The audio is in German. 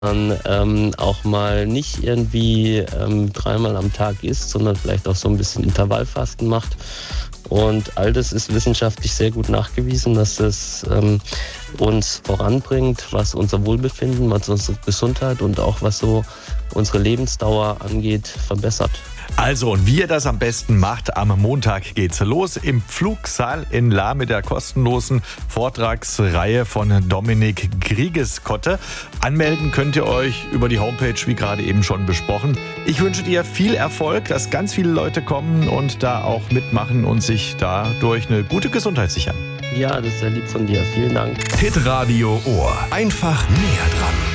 man auch mal nicht irgendwie dreimal am Tag isst, sondern vielleicht auch so ein bisschen Intervallfasten macht. Und all das ist wissenschaftlich sehr gut nachgewiesen, dass es uns voranbringt, was unser Wohlbefinden, was unsere Gesundheit und auch was so unsere Lebensdauer angeht, verbessert. Also, und wie ihr das am besten macht, am Montag geht's los im Pflugsaal in Lahr mit der kostenlosen Vortragsreihe von Dominik Griegeskotte. Anmelden könnt ihr euch über die Homepage, wie gerade eben schon besprochen. Ich wünsche dir viel Erfolg, dass ganz viele Leute kommen und da auch mitmachen und sich dadurch eine gute Gesundheit sichern. Ja, das ist sehr lieb von dir. Vielen Dank. Hitradio Ohr. Einfach näher dran.